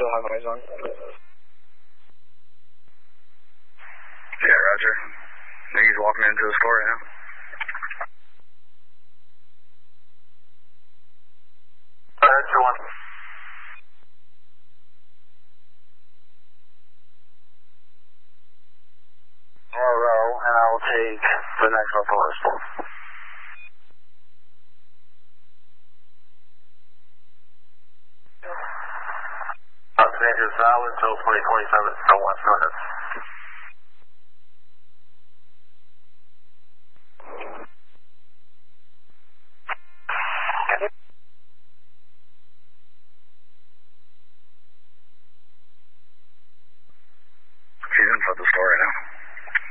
still have eyes on. Yeah, roger. I think he's walking into the store right now. That's the one. Row, and I will take the next one first. Los Angeles Valley until 2027, so what's on it?